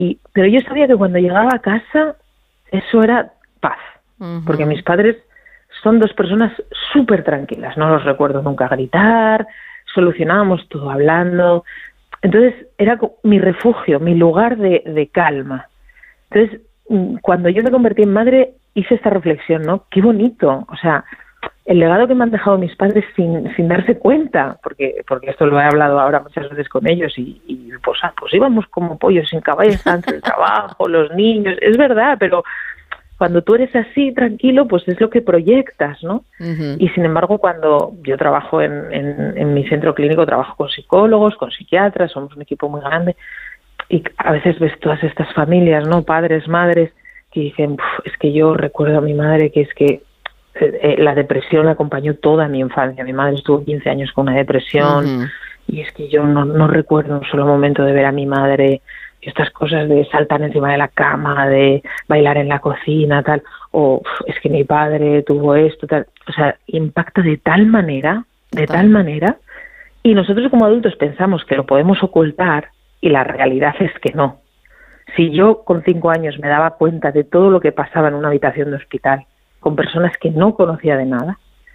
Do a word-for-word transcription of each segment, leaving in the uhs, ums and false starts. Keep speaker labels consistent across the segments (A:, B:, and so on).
A: y, pero yo sabía que cuando llegaba a casa eso era paz, uh-huh. porque mis padres son dos personas súper tranquilas, no los recuerdo nunca gritar, solucionábamos todo hablando, entonces era mi refugio, mi lugar de, de calma. Entonces, cuando yo me convertí en madre, hice esta reflexión, ¿no? Qué bonito, o sea, el legado que me han dejado mis padres sin, sin darse cuenta, porque porque esto lo he hablado ahora muchas veces con ellos, y, y pues, ah, pues íbamos como pollos sin caballos antes del trabajo, los niños, es verdad, pero cuando tú eres así, tranquilo, pues es lo que proyectas, ¿no? Uh-huh. Y sin embargo, cuando yo trabajo en, en, en mi centro clínico, trabajo con psicólogos, con psiquiatras, somos un equipo muy grande, y a veces ves todas estas familias, ¿no? Padres, madres, que dicen, es que yo recuerdo a mi madre que es que eh, la depresión la acompañó toda mi infancia. Mi madre estuvo quince años con una depresión, uh-huh. y es que yo no, no recuerdo un solo momento de ver a mi madre estas cosas de saltar encima de la cama, de bailar en la cocina, tal, o es que mi padre tuvo esto, tal. O sea, impacta de tal manera, de tal, tal manera, y nosotros como adultos pensamos que lo podemos ocultar, y la realidad es que no. Si yo con cinco años me daba cuenta de todo lo que pasaba en una habitación de hospital con personas que no conocía de nada,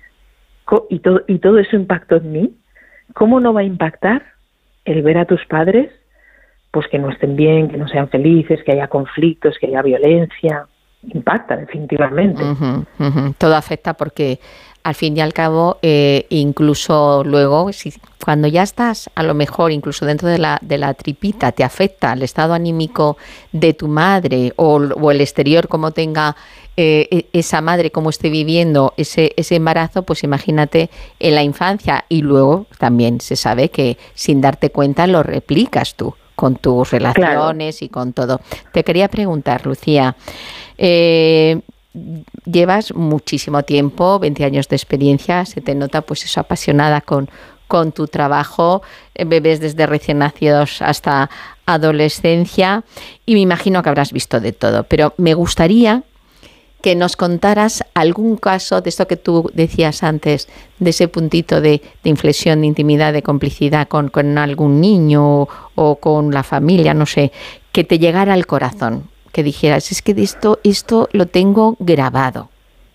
A: y todo, y todo eso impactó en mí, ¿cómo no va a impactar el ver a tus padres pues que no estén bien, que no sean felices, que haya conflictos, que haya violencia? Impacta definitivamente.
B: Uh-huh, uh-huh. Todo afecta porque al fin y al cabo, eh, incluso luego, si, cuando ya estás, a lo mejor, incluso dentro de la, de la tripita, te afecta el estado anímico de tu madre o, o el exterior, como tenga eh, esa madre, cómo esté viviendo ese, ese embarazo, pues imagínate en la infancia. Y luego también se sabe que sin darte cuenta lo replicas tú con tus relaciones, claro, y con todo. Te quería preguntar, Lucía, eh, llevas muchísimo tiempo, veinte años de experiencia, se te nota pues eso, apasionada con, con tu trabajo, bebés desde recién nacidos hasta adolescencia, y me imagino que habrás visto de todo, pero me gustaría que nos contaras algún caso de esto que tú decías antes, de ese puntito de, de inflexión, de intimidad, de complicidad con, con algún niño o, o con la familia, no sé, que te llegara al corazón, que dijeras, es que de esto, esto lo tengo grabado.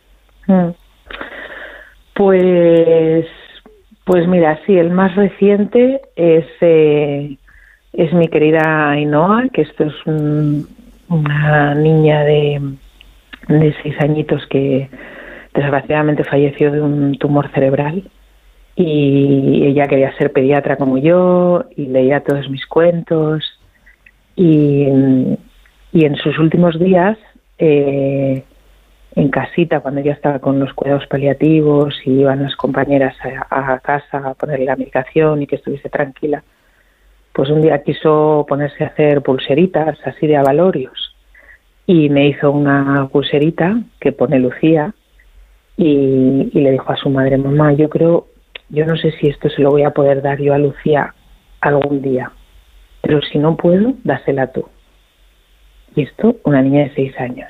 A: Pues, pues mira, sí, el más reciente es, eh, es mi querida Ainhoa, que esto es un, una niña de... de seis añitos que desgraciadamente falleció de un tumor cerebral, y ella quería ser pediatra como yo y leía todos mis cuentos, y, y en sus últimos días eh, en casita, cuando ella estaba con los cuidados paliativos y iban las compañeras a, a casa a ponerle la medicación y que estuviese tranquila, pues un día quiso ponerse a hacer pulseritas así de abalorios. Y me hizo una pulserita que pone Lucía, y, y le dijo a su madre, mamá, yo creo, yo no sé si esto se lo voy a poder dar yo a Lucía algún día, pero si no puedo, dásela tú. Y esto, una niña de seis años.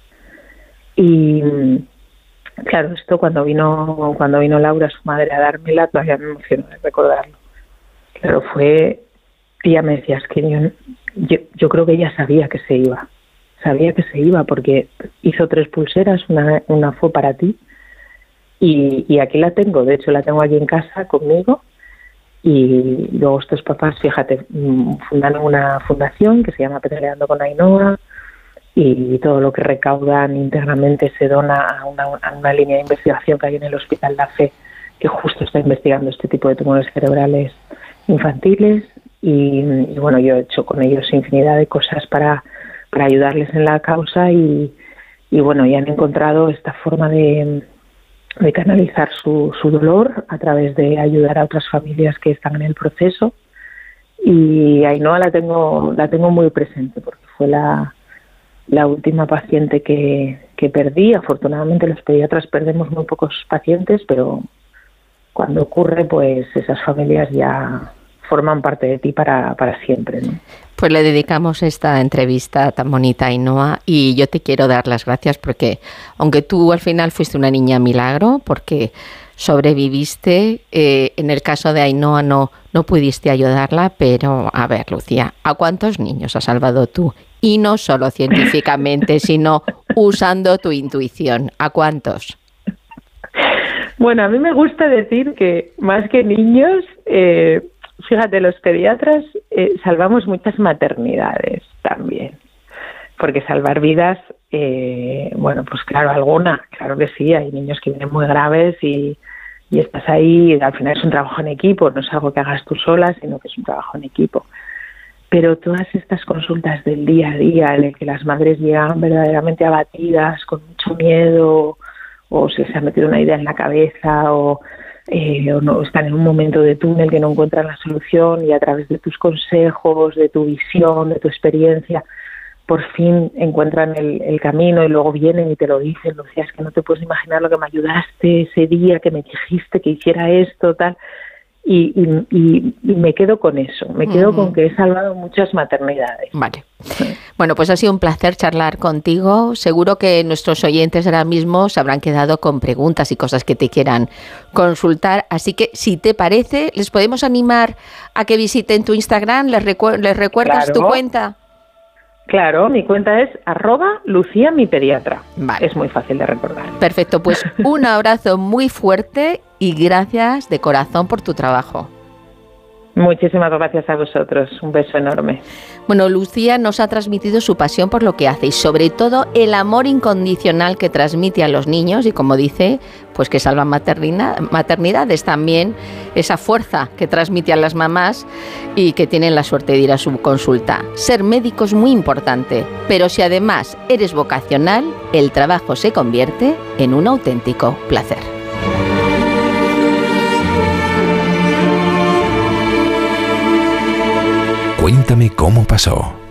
A: Y claro, esto cuando vino, cuando vino Laura, su madre, a dármela, todavía me emocionó de recordarlo. Claro, fue, ella me decía, es que yo, yo, yo creo que ella sabía que se iba. Sabía que se iba porque hizo tres pulseras, una, una fue para ti, y, y aquí la tengo, de hecho la tengo aquí en casa conmigo, y luego estos papás, fíjate, fundaron una fundación que se llama Pedaleando con Ainhoa, y todo lo que recaudan íntegramente se dona a una, a una línea de investigación que hay en el Hospital La Fe, que justo está investigando este tipo de tumores cerebrales infantiles, y, y bueno, yo he hecho con ellos infinidad de cosas para para ayudarles en la causa, y, y bueno, ya han encontrado esta forma de, de canalizar su, su dolor a través de ayudar a otras familias que están en el proceso, y Ainhoa la tengo, la tengo muy presente porque fue la, la última paciente que, que perdí. Afortunadamente los pediatras perdemos muy pocos pacientes, pero cuando ocurre, pues esas familias ya forman parte de ti para, para siempre, ¿no?
B: Pues le dedicamos esta entrevista tan bonita a Ainhoa, y yo te quiero dar las gracias porque, aunque tú al final fuiste una niña milagro, porque sobreviviste, eh, en el caso de Ainhoa no, no pudiste ayudarla, pero a ver, Lucía, ¿a cuántos niños has salvado tú Y no solo científicamente, sino usando tu intuición. ¿A cuántos?
A: Bueno, a mí me gusta decir que más que niños, eh, fíjate, los pediatras eh, salvamos muchas maternidades también. Porque salvar vidas, eh, bueno, pues claro, alguna, claro que sí, hay niños que vienen muy graves y, y estás ahí, y al final es un trabajo en equipo, no es algo que hagas tú sola, sino que es un trabajo en equipo. Pero todas estas consultas del día a día, en el que las madres llegan verdaderamente abatidas, con mucho miedo, o se les ha metido una idea en la cabeza, o, eh, o no están en un momento de túnel que no encuentran la solución, y a través de tus consejos, de tu visión, de tu experiencia, por fin encuentran el, el camino y luego vienen y te lo dicen, Lucía, es que no te puedes imaginar lo que me ayudaste ese día, que me dijiste que hiciera esto, tal. Y, y, y, y me quedo con eso, me quedo uh-huh. con que he salvado muchas maternidades.
B: Vale. Bueno, pues ha sido un placer charlar contigo. Seguro que nuestros oyentes ahora mismo se habrán quedado con preguntas y cosas que te quieran consultar. Así que, si te parece, les podemos animar a que visiten tu Instagram. ¿Les, recu- les recuerdas claro. tu cuenta?
A: Claro, mi cuenta es arroba Lucía mi pediatra.
B: Vale.
A: Es muy fácil de recordar.
B: Perfecto, pues un abrazo muy fuerte y gracias de corazón por tu trabajo.
A: Muchísimas gracias a vosotros, un beso enorme.
B: Bueno, Lucía nos ha transmitido su pasión por lo que hace y sobre todo el amor incondicional que transmite a los niños y, como dice, pues que salvan maternidades también, esa fuerza que transmite a las mamás y que tienen la suerte de ir a su consulta. Ser médico es muy importante, pero si además eres vocacional, el trabajo se convierte en un auténtico placer.
C: Cuéntame cómo pasó.